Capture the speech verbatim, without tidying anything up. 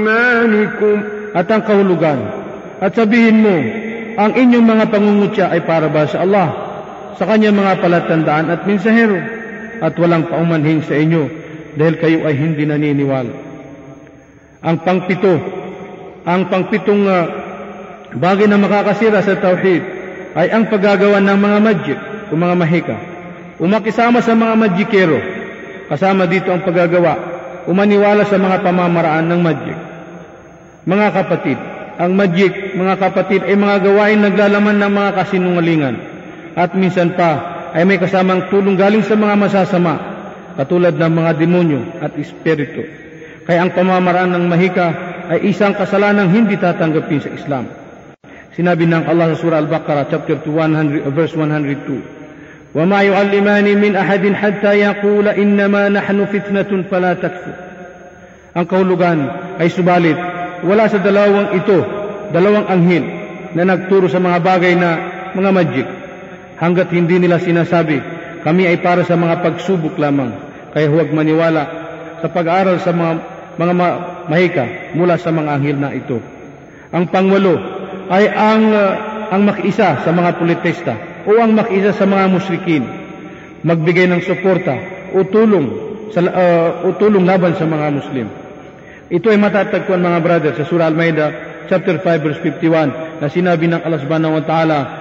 أيمانكم at ang kahulugan. At sabihin mo, ang inyong mga pangungutya ay para ba sa Allah, sa kanyang mga palatandaan at mensahero, at walang paumanhin sa inyo dahil kayo ay hindi naniniwala. Ang pangpito, ang pangpitong uh, bagay na makakasira sa tauhid ay ang paggagawa ng mga magic o mga mahika. Umakisama sa mga magikero, kasama dito ang paggagawa, umaniwala sa mga pamamaraan ng magic. Mga kapatid, ang magic, mga kapatid, ay mga gawain naglalaman ng mga kasinungalingan at minsan pa ay may kasamang tulong galing sa mga masasama katulad ng mga demonyo at espiritu. Kaya ang pamamaraan ng mahika ay isang kasalanang hindi tatanggapin sa Islam. Sinabi ng Allah sa Surah Al-Baqarah chapter two, one hundred, verse one hundred two, وَمَا يُعَلِّمَانِ مِنْ أَحَدٍ حَتَّى يَقُولَ إِنَّمَا نَحْنُ فِتْنَةٌ فَلَا تَكْفُرْ. Ang kahulugan ay subalit wala sa dalawang ito, dalawang anghel na nagturo sa mga bagay na mga magic, hanggat hindi nila sinasabi, kami ay para sa mga pagsubok lamang, kaya huwag maniwala sa pag-aaral sa mga, mga ma- mahika mula sa mga anghel na ito. Ang pangwalo ay ang, uh, ang makiisa sa mga politista o ang makiisa sa mga musyrikin, magbigay ng suporta o tulong, sa, uh, o tulong laban sa mga Muslim. Ito ay matatagpuan mga brother sa Surah Al-Ma'idah chapter five verse fifty-one na sinabi ng Allah subhanahu wa ta'ala,